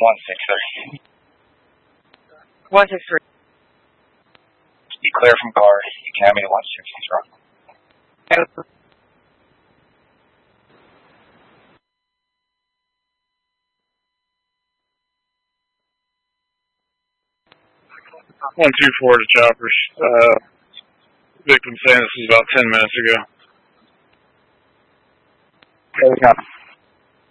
163. 163. Be clear from guard. You can have me to 163. 124 to choppers. Victim saying this was about 10 minutes ago. There we go.